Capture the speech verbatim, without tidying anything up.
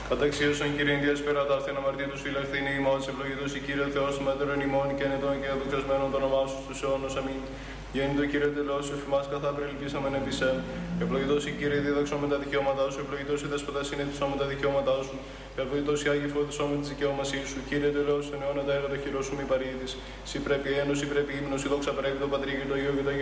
Παταξίωσον Κύριε Ινδίας πέρα τα αρθένα αμαρτία τους φιλευθύνη ημών, ευλογητός η Κύριε Θεός του μέτερον ημών και ενετών και αδοξασμένων το όνομά σου στους αιώνους. Αμήν. Γέννητο Κύριε τελώς σου εφημάς καθά πρελπίσαμεν επισέ. Ευλογητός η Κύριε δίδαξον με τα δικαιώματά σου, ευλογητός η δεσποτάς συνέτησον με τα δικαιώματά σου. Ευλογητός η Άγιοι φώτισον με τις δικαιώμασή σου. Κύριε τελώς στον αιώνα τα έργα το χειρό σου μη παρήδης. Συ πρέπει ένωση, πρέπει ύμνος, η δόξα πρέπει το Πατρί και το Υιό και το